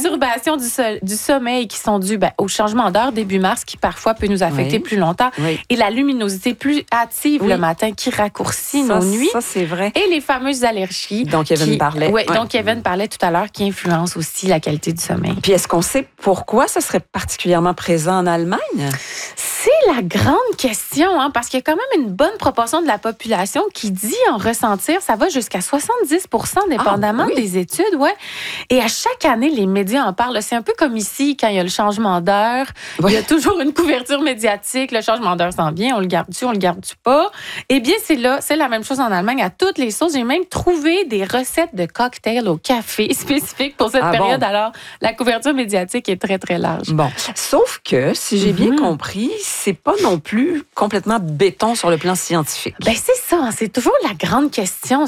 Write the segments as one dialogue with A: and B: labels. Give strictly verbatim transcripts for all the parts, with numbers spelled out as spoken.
A: perturbations du, so- du sommeil qui sont dues ben, au changement d'heure début mars qui parfois peut nous affecter
B: oui.
A: plus longtemps
B: Oui.
A: et la luminosité plus hâtive
B: Oui.
A: le matin qui raccourcit
B: Ça,
A: nos nuits.
B: Ça, c'est vrai.
A: Et les fameuses allergies.
B: Dont Kevin
A: qui,
B: parlait.
A: Ouais,
B: Ouais.
A: dont Kevin parlait tout à l'heure, qui influencent aussi la qualité du sommeil.
B: Puis est-ce qu'on sait pourquoi ça serait particulièrement présent en Allemagne?
A: C'est la grande question, hein, parce qu'il y a quand même une bonne proportion de la population qui dit en ressentir, ça va jusqu'à soixante-dix pour cent dépendamment
B: ah, oui.
A: des études, ouais. Et à chaque année, les médias en parlent. C'est un peu comme ici, quand il y a le changement d'heure,
B: Oui.
A: il y a toujours une couverture médiatique, le changement d'heure s'en vient, on le garde-tu, on le garde-tu pas? Eh bien, c'est là, c'est la même chose en Allemagne, à toutes les sauces. J'ai même trouvé des recettes de cocktails au café spécifiques pour cette
B: Ah,
A: période.
B: bon?
A: Alors, la couverture médiatique est très, très large.
B: Bon, sauf que, si j'ai bien
A: Mhm.
B: compris, c'est pas non plus complètement béton sur le plan scientifique.
A: Ben c'est ça, hein, c'est toujours la grande question.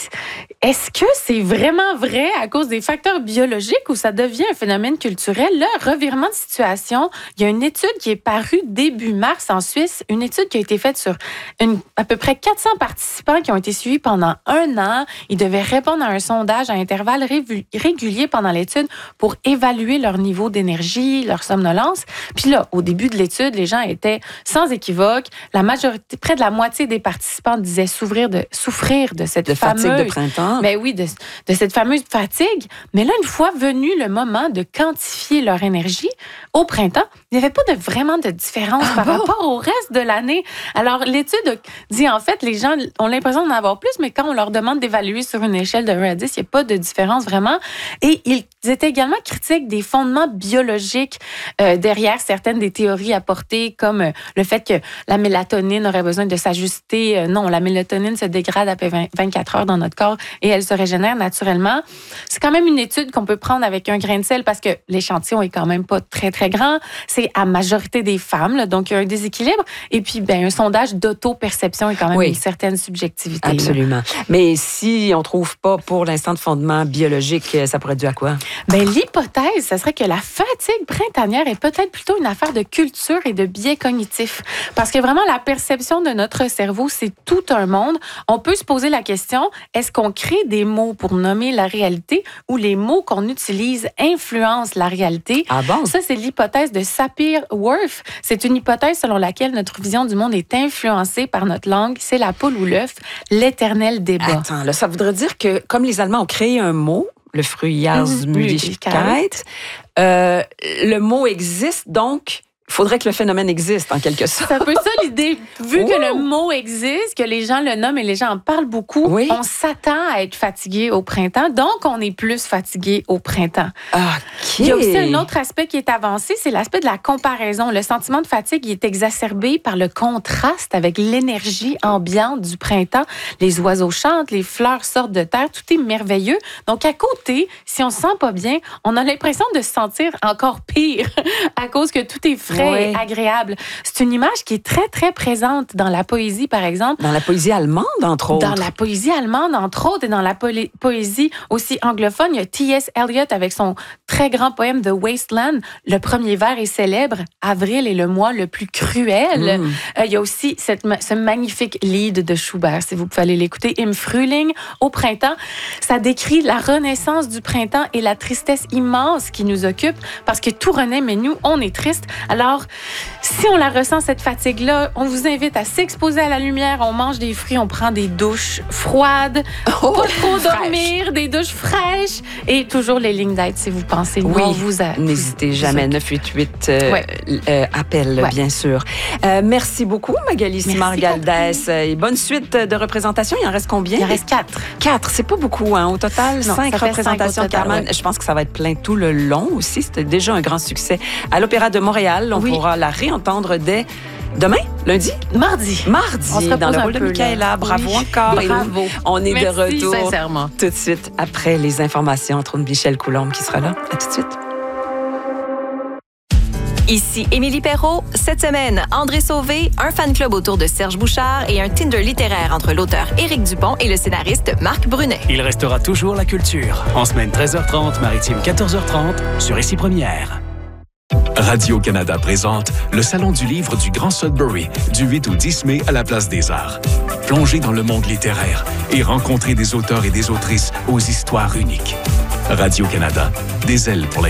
A: Est-ce que c'est vraiment vrai à cause des facteurs biologiques ou ça devient un phénomène culturel? Là, revirement de situation, il y a une étude qui est parue début mars en Suisse, une étude qui a été faite sur une, à peu près quatre cents participants qui ont été suivis pendant un an. Ils devaient répondre à un sondage à intervalles révu- réguliers pendant l'étude pour évaluer leur niveau d'énergie, leur somnolence. Puis là, au début de l'étude, les gens étaient sans équivoque. La majorité, près de la moitié des participants disaient souffrir de, souffrir de cette
B: De
A: fameuse...
B: fatigue de printemps.
A: Ben oui, de, de cette fameuse fatigue. Mais là, une fois venu le moment de quantifier leur énergie, au printemps, il n'y avait pas de, vraiment de différence
B: Ah
A: par
B: bon?
A: rapport au reste de l'année. Alors, l'étude dit, en fait, les gens ont l'impression d'en avoir plus, mais quand on leur demande d'évaluer sur une échelle de un à dix, il n'y a pas de différence vraiment. Et ils étaient également critiques des fondements biologiques euh, derrière certaines des théories apportées, comme euh, le fait que la mélatonine aurait besoin de s'ajuster. Euh, non, la mélatonine se dégrade après vingt-quatre heures dans notre corps et elle se régénère naturellement. C'est quand même une étude qu'on peut prendre avec un grain de sel parce que l'échantillon est quand même pas très, très grand. C'est à majorité des femmes, là, donc il y a un déséquilibre. Et puis, ben, un sondage d'auto-perception est quand même
B: Oui.
A: une certaine subjectivité.
B: Absolument. Mais si on trouve pas pour l'instant de fondement biologique, ça pourrait être dû à quoi?
A: Ben, l'hypothèse, ce serait que la fatigue printanière est peut-être plutôt une affaire de culture et de biais cognitifs. Parce que vraiment, la perception de notre cerveau, c'est tout un monde. On peut se poser la question, est-ce qu'on crée des mots pour nommer la réalité ou les mots qu'on utilise influencent la réalité?
B: Ah bon?
A: Ça, c'est l'hypothèse de Sapir-Whorf. C'est une hypothèse selon laquelle notre vision du monde est influencée par notre langue. C'est la poule ou l'œuf, l'éternel débat.
B: Attends, là, ça voudrait dire que comme les Allemands ont créé un mot, le Frühjahrsmüdigkeit, euh, le mot existe, donc il faudrait que le phénomène existe, en quelque sorte.
A: C'est un peu ça l'idée. Vu
B: Ouh.
A: que le mot existe, que les gens le nomment et les gens en parlent beaucoup,
B: Oui.
A: on s'attend à être fatigué au printemps, donc on est plus fatigué au printemps.
B: OK.
A: Il y a aussi un autre aspect qui est avancé, c'est l'aspect de la comparaison. Le sentiment de fatigue il est exacerbé par le contraste avec l'énergie ambiante du printemps. Les oiseaux chantent, les fleurs sortent de terre, tout est merveilleux. Donc à côté, si on se sent pas bien, on a l'impression de se sentir encore pire à cause que tout est frais
B: Oui.
A: et agréable. C'est une image qui est très, très présente dans la poésie, par exemple.
B: Dans la poésie allemande, entre autres.
A: Dans la poésie allemande, entre autres, et dans la po- poésie aussi anglophone, il y a T S Eliot avec son très grand poème The Wasteland. Le premier vers est célèbre. Avril est le mois le plus cruel.
B: Mm.
A: Euh, il y a aussi cette, ce magnifique lied de Schubert, si vous pouvez aller l'écouter, Im Frühling, au printemps. Ça décrit la renaissance du printemps et la tristesse immense qui nous occupe parce que tout renaît, mais nous, on est triste. Alors, si on la ressent, cette fatigue-là, on vous invite à s'exposer à la lumière, on mange des fruits, on prend des douches froides,
B: Oh,
A: pas trop
B: fraîche.
A: dormir, des douches fraîches et toujours les lignes d'aide si vous pensez. Nous,
B: Oui,
A: on vous a,
B: n'hésitez
A: vous-
B: jamais. neuf huit huit euh,
A: Ouais.
B: euh, appel,
A: Ouais.
B: bien sûr. Euh, merci beaucoup, Magali
A: Merci,
B: Simard-Galdès. Et bonne suite de représentations. Il en reste combien?
A: Il en reste quatre.
B: Quatre, c'est pas beaucoup, hein? Au total,
A: Non,
B: cinq
A: ça fait
B: représentations,
A: cinq au total,
B: Carmen.
A: ouais.
B: Je pense que ça va être plein tout le long aussi. C'était déjà un grand succès. À l'Opéra de Montréal, on
A: Oui.
B: pourra la réentendre dès demain, lundi,
A: Mardi.
B: mardi,
A: On se repose
B: dans le
A: un
B: rôle de
A: peu,
B: Michaela.
A: là.
B: Bravo
A: Oui.
B: encore. Et
A: Bravo.
B: nous, on est
A: Merci,
B: de retour
A: sincèrement.
B: tout de suite après les informations, entre autres Michel Coulombe qui sera là. À tout de suite.
C: Ici Émilie Perrault. Cette semaine, André Sauvé, un fan club autour de Serge Bouchard et un Tinder littéraire entre l'auteur Éric Dupont et le scénariste Marc Brunet.
D: Il restera toujours la culture. En semaine treize heures trente, maritime quatorze heures trente, sur Ici Première.
E: Radio-Canada présente le Salon du livre du Grand Sudbury du huit au dix mai à la Place des Arts. Plongez dans le monde littéraire et rencontrez des auteurs et des autrices aux histoires uniques. Radio-Canada, des ailes pour la